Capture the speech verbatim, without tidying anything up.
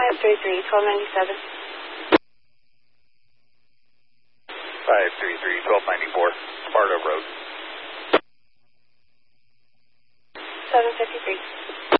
five three three, twelve ninety-seven. five three three, twelve ninety-four, Sparta Road. seven fifty-three.